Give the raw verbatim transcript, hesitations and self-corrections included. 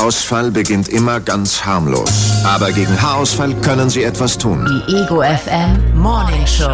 Haarausfall beginnt immer ganz harmlos. Aber gegen Haarausfall können Sie etwas tun. Die Ego F M Morning Show.